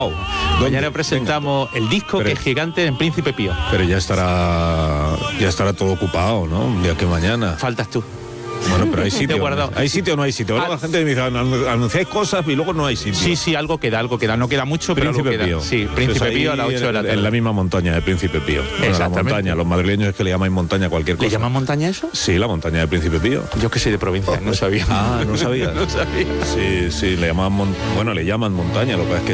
Mañana presentamos el disco Pero, que es gigante en Príncipe Pío. Pero ya estará todo ocupado, ¿no? Un día que mañana. Faltas tú. Bueno, pero hay Te he sitio. guardado. ¿Hay sitio o no hay sitio? Luego la gente me dice, anunciáis cosas y luego no hay sitio. Sí, algo queda. No queda mucho, pero algo Príncipe queda. Pío. Sí, Príncipe Pues Pío a las 8 de la tarde. En la misma montaña de Príncipe Pío. Bueno, la Exactamente. montaña, los madrileños es que le llamáis montaña a cualquier cosa. ¿Le llaman montaña eso? Sí, la montaña de Príncipe Pío. Yo que soy de provincia, no sabía. Ah, ¿no sabías? No sabía. Sí, le llaman le llaman montaña, lo que pasa es que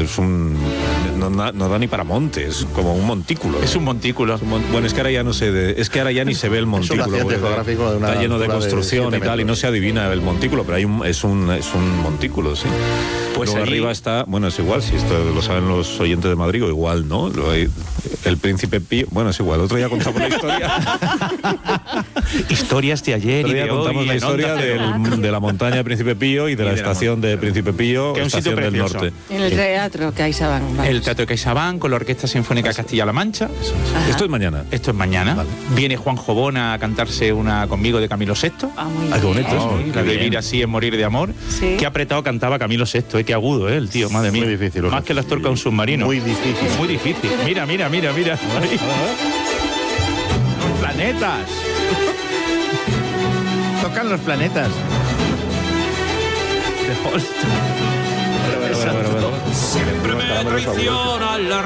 no da ni para monte, es como un montículo. Es un montículo. Bueno, es que ahora ya no sé, es que ahora ya ni se ve el montículo. accidente porque geográfico de una está lleno de altura de construcción 7 y tal, y no metros. se adivina el montículo, pero es un montículo, sí. Pues Luego allí- arriba está, bueno, es igual, si esto lo saben los oyentes de Madrid, o igual, ¿no? El Príncipe Pío, bueno, es igual, otro día contamos la historia. Historias de ayer Otro y día de contamos hoy. la en historia Onda Cero. de la montaña de Príncipe Pío y de la la estación de Príncipe Pío, Que es un sitio estación del precioso. norte. En el teatro CaixaBank. vamos. El Teatro de CaixaBank con la Orquesta Sinfónica Castilla-La Mancha. Ajá. Esto es mañana. Esto es mañana. Vale. Viene Juan Jobona a cantarse una conmigo de Camilo VI. Ah, muy Ah, qué bien. bonito. Oh, Sí, la de bien. vivir así es morir de amor. Sí. Qué apretado cantaba Camilo VI, qué agudo, el tío, madre mía. Muy difícil, Más que las torcas de un submarino. Muy difícil. Muy difícil. Mira. Ahí. Los planetas. Tocan los planetas. De Holst. Siempre me traiciona la